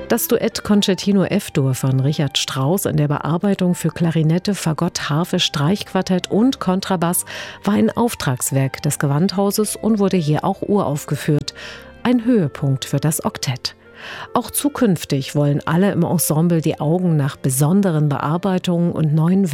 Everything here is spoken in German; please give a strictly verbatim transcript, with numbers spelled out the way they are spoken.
Das Duett Concertino F-Dur von Richard Strauss in der Bearbeitung für Klarinette, Fagott, Harfe, Streichquartett und Kontrabass war ein Auftragswerk des Gewandhauses und wurde hier auch uraufgeführt. Ein Höhepunkt für das Oktett. Auch zukünftig wollen alle im Ensemble die Augen nach besonderen Bearbeitungen und neuen